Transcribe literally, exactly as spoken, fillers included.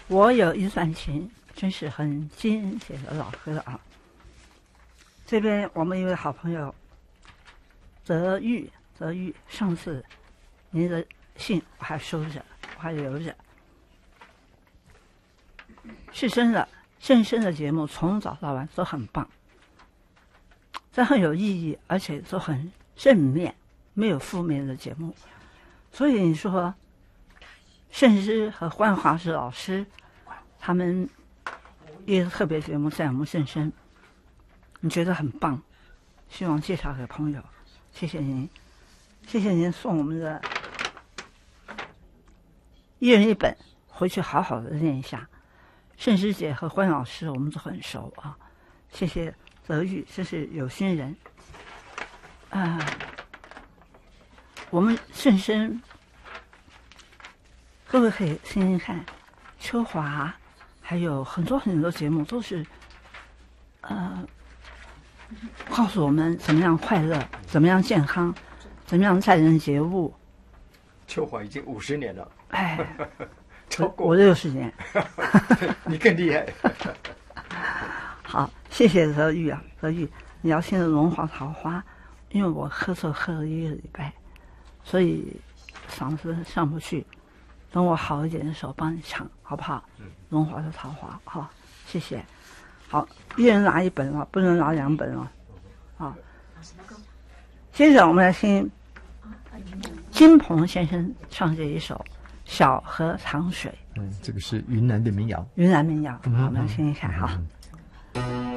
我有一段情，真是很经典的老歌啊。这边我们一位好朋友泽玉，泽玉，上次您的信我还收着，我还留着。是真的，正声的节目从早到晚都很棒，这很有意义，而且都很正面，没有负面的节目。所以你说盛之和关华之老师他们一个特别节目在我们正声，你觉得很棒，希望介绍给朋友。谢谢您，谢谢您送我们的一人一本，回去好好的念一下。盛之姐和关老师我们都很熟啊，谢谢泽玉，这是有心人啊。我们正声各位可以听听看，秋华还有很多很多节目都是呃告诉我们怎么样快乐，怎么样健康，怎么样待人接物。 秋华已经五十年了， 哎， 超过我六十年， 你更厉害。 好，谢谢泽玉啊，泽玉，你要听的龙华桃花，因为我咳嗽咳了一个礼拜，所以嗓子上不去。等我好一点的时候帮你唱，好不好？龙华的桃花，好，谢谢。好，一人拿一本了，不能拿两本了。好，接着我们来听金鹏先生唱这一首《小河淌水》。 嗯，这个是云南的民谣， 云南民谣，好，我们来听一看哈。